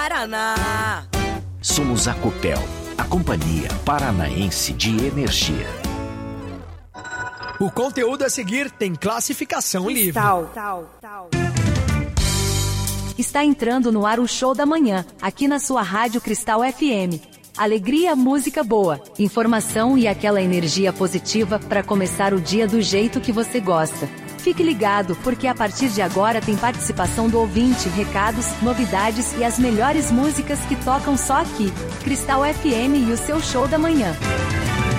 Paraná. Somos a Copel, a Companhia Paranaense de Energia. O conteúdo a seguir tem classificação livre. Está entrando no ar o Show da Manhã, aqui na sua Rádio Cristal FM. Alegria, música boa, informação e aquela energia positiva para começar o dia do jeito que você gosta. Fique ligado, porque a partir de agora tem participação do ouvinte, recados, novidades e as melhores músicas que tocam só aqui. Cristal FM e o seu Show da Manhã.